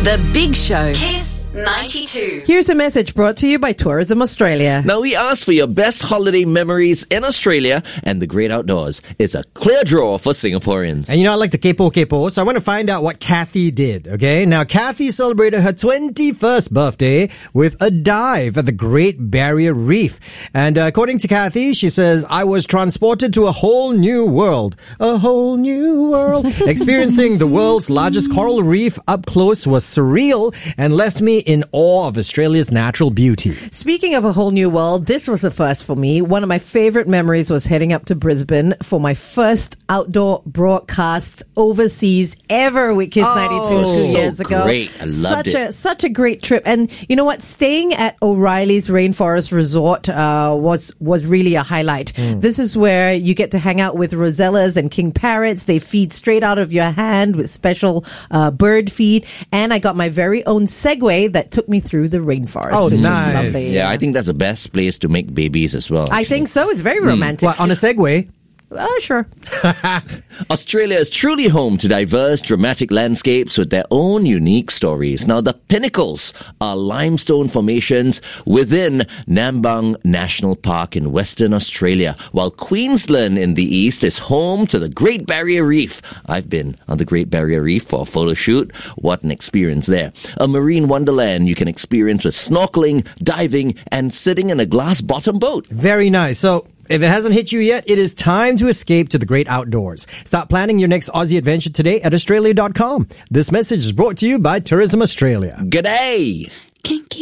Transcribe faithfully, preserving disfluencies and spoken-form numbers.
The Big Show. Kiss ninety-two. Here's a message brought to you by Tourism Australia. Now, we asked for your best holiday memories in Australia and the great outdoors. It's a clear draw for Singaporeans. And you know, I like the kepo kepo, so I want to find out what Kathy did, okay? Now, Kathy celebrated her twenty-first birthday with a dive at the Great Barrier Reef. And uh, according to Kathy, she says, I was transported to a whole new world. A whole new world. Experiencing the world's largest coral reef up close was surreal and left me in awe of Australia's natural beauty. Speaking of a whole new world, this was a first for me. One of my favorite memories was heading up to Brisbane for my first outdoor broadcast overseas ever with Kiss Oh, ninety-two two so years ago. great. I loved such it. A, such a great trip. And you know what? Staying at O'Reilly's Rainforest Resort uh, was, was really a highlight. Mm. This is where you get to hang out with rosellas and king parrots. They feed straight out of your hand with special uh, bird feed. And I got my very own Segway that took me through the rainforest. Oh, which was nice. lovely. Yeah, I think that's the best place to make babies as well. I actually. think so. It's very romantic. What, on a Segway? Oh, sure. Australia is truly home to diverse, dramatic landscapes with their own unique stories. Now, the pinnacles are limestone formations within Nambang National Park in Western Australia, while Queensland in the east is home to the Great Barrier Reef. I've been on the Great Barrier Reef for a photo shoot. What an experience there. A marine wonderland you can experience with snorkeling, diving, and sitting in a glass-bottom boat. Very nice. So, if it hasn't hit you yet, it is time to escape to the great outdoors. Start planning your next Aussie adventure today at australia dot com. This message is brought to you by Tourism Australia. G'day! Kinky.